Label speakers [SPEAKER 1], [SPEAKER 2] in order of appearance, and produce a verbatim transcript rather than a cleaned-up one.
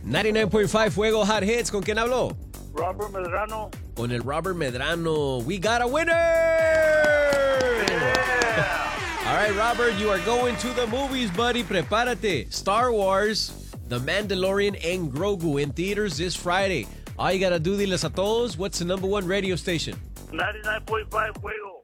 [SPEAKER 1] noventa y nueve point five Fuego Hot Hits. ¿Con quién habló?
[SPEAKER 2] Robert Medrano.
[SPEAKER 1] Con el Robert Medrano. We got a winner!
[SPEAKER 2] Yeah.
[SPEAKER 1] All right, Robert, you are going to the movies, buddy. Prepárate. Star Wars, The Mandalorian, and Grogu in theaters this Friday. All you gotta do, diles a todos, what's the number one radio station?
[SPEAKER 2] ninety-nine point five Fuego.